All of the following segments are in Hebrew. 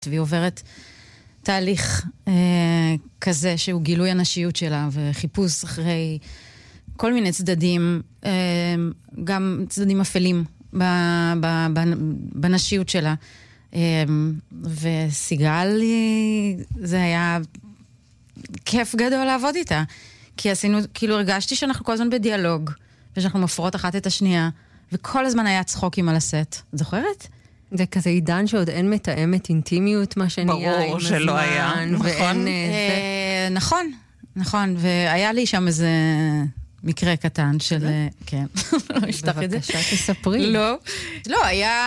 והיא עוברת תהליך כזה שהוא גילוי הנשיות שלה וחיפוש אחרי כל מיני צדדים, גם צדדים אפלים בנשיות שלה. וסיגל, זה היה כיף גדול לעבוד איתה. כי עשינו, כאילו הרגשתי שאנחנו כל הזמן בדיאלוג, ושאנחנו מפרות אחת את השנייה, וכל הזמן היה צחוקים על הסט. את זוכרת? זה כזה עידן שעוד אין מתאמת אינטימיות, מה שנהיה ברור שלא היה, נכון. נכון, נכון, והיה לי שם איזה מקרה קטן של... כן, לא אשתח את זה. בבקשה, תספרי. לא,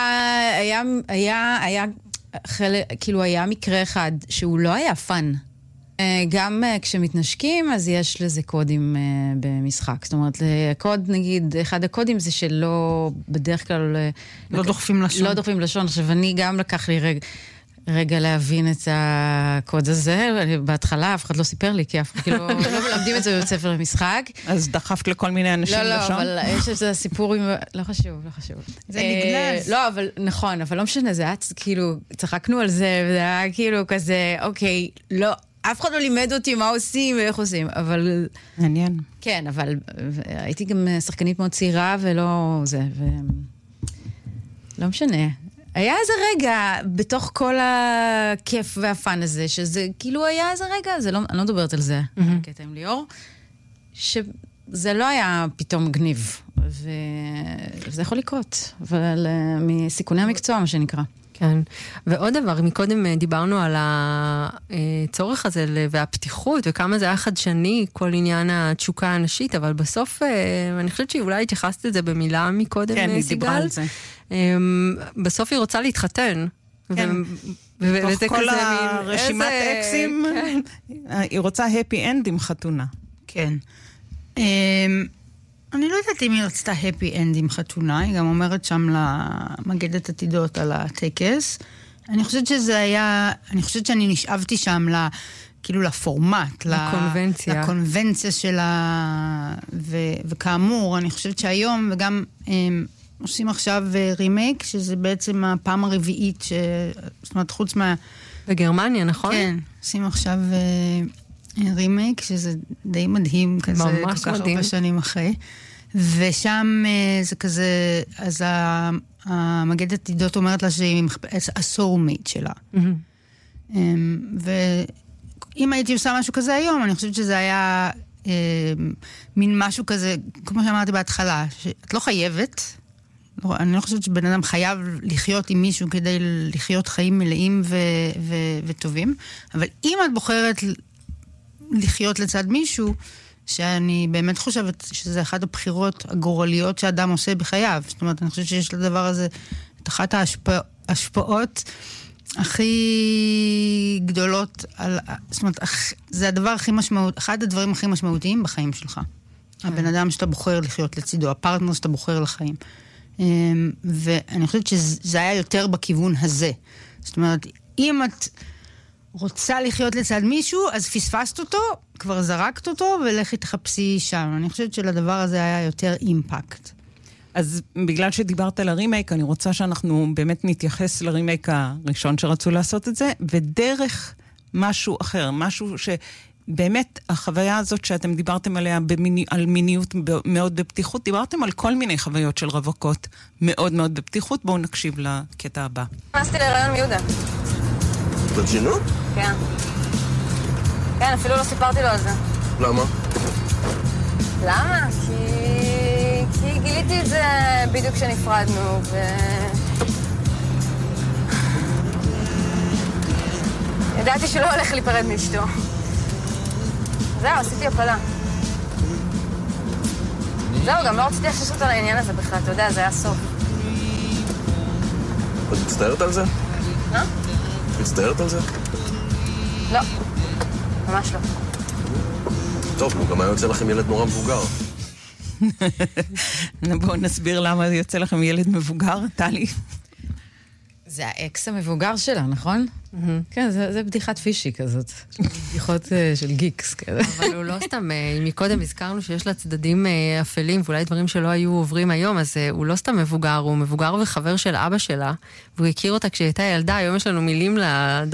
היה חלק, כאילו היה מקרה אחד שהוא לא היה פן. גם כשמתנשקים, אז יש לזה קודים במשחק. זאת אומרת, קוד, נגיד, אחד הקודים זה שלא, בדרך כלל... לא דוחפים לשון. לא דוחפים לשון. עכשיו, אני גם לקח לי רגע להבין את הקוד הזה. בהתחלה, אף אחד לא סיפר לי, כי אף אחד כאילו לא מלמדים את זה בבית ספר למשחק. אז דחפת לכל מיני אנשים לשון? לא, אבל יש איזה סיפור עם... לא חשוב. זה נגנז. לא, אבל נכון, אבל לא משנה, זה היה כאילו, צחקנו על זה, וזה היה כאילו כזה, אוקיי, לא... אף אחד לא לימד אותי מה עושים ואיך עושים, אבל... מעניין. כן, אבל הייתי גם שחקנית מאוד צעירה ולא זה, לא משנה. היה איזה רגע בתוך כל הכיף והפן הזה, שזה כאילו היה איזה רגע, אני לא מדברת על זה, קטע עם ליאור, שזה לא היה פתאום גניב, וזה יכול לקרות, אבל מסיכוני המקצוע, מה שנקרא. כן, ועוד דבר, מקודם דיברנו על הצורך הזה והפתיחות, וכמה זה היה חדשני, כל עניין התשוקה הנשית, אבל בסוף, אני חושבת שאולי התייחסת את זה במילה מקודם, כן, היא דיברה על זה. בסוף היא רוצה להתחתן. כן, בתוך כל הרשימת אקסים, היא רוצה הפי אנד עם חתונה. כן. אני לא יודעת אם היא רצתה הפי אנד עם חתונה, היא גם אומרת שם למגדת עתידות על הטקס. אני חושבת שזה היה, אני חושבת שאני נשאבתי שם כאילו לפורמט, לקונבנציה שלה, וכאמור, אני חושבת שהיום, וגם עושים עכשיו רימייק, שזה בעצם הפעם הרביעית, זאת אומרת, חוץ מה... בגרמניה, נכון? כן, עושים עכשיו... רימייק, שזה די מדהים, כזה כל כך הרבה שנים אחרי. ושם זה כזה, אז המגדת עתידות אומרת לה שהיא מחפשת הסורמייט שלה. ואם הייתי עושה משהו כזה היום, אני חושבת שזה היה מין משהו כזה, כמו שאמרתי בהתחלה, שאת לא חייבת, אני לא חושבת שבן אדם חייב לחיות עם מישהו כדי לחיות חיים מלאים וטובים, אבל אם את בוחרת לחיות לצד מישהו, שאני באמת חושבת שזה אחת הבחירות הגורליות שאדם עושה בחייו. זאת אומרת, אני חושבת שיש לדבר הזה את אחת ההשפעות הכי גדולות, זאת אומרת, זה הדבר הכי אחד הדברים הכי משמעותיים בחיים שלך. הבן אדם שאתה בוחר לחיות לצידו, הפרטנר שאתה בוחר לחיים. ואני חושבת שזה היה יותר בכיוון הזה. זאת אומרת, אם את רוצה לחיות לצד מישהו, אז פספסת אותו, כבר זרקת אותו, ולכי תחפשי שם. אני חושבת שלדבר הזה היה יותר אימפקט. אז בגלל שדיברת על הרימייק, אני רוצה שאנחנו באמת נתייחס לרימייק הראשון שרצו לעשות את זה, ודרך משהו אחר, משהו שבאמת החוויה הזאת שאתם דיברתם עליה על מיניות מאוד בפתיחות, דיברתם על כל מיני חוויות של רווקות מאוד מאוד בפתיחות. בואו נקשיב לקטע הבא. נכנסתי להיריון מיהודה. ברצינות? כן. כן, אפילו לא סיפרתי לו על זה. למה? למה? כי גיליתי את זה בדיוק כשנפרדנו, ידעתי שלא הולך להיפרד מאשתו. זהו, עשיתי הפלה. זהו, גם לא רציתי להכניס אותו לעניין הזה בכלל, אתה יודע, זה היה סוף. את מצטערת על זה? מצטערת על זה? לא, ממש לא. טוב, גם היה יוצא לכם ילד נורא מבוגר. בואו נסביר למה יוצא לכם ילד מבוגר, טלי. זה האקס המבוגר שלה, נכון? כן, זה בדיחת פישי כזאת. בדיחות של גיקס כאלה. אבל הוא לא סתם, מקודם הזכרנו שיש לה צדדים אפלים, ואולי דברים שלא היו עוברים היום, אז הוא לא סתם מבוגר, הוא מבוגר וחבר של אבא שלה, והוא הכיר אותה כשהיא הייתה ילדה, היום יש לנו מילים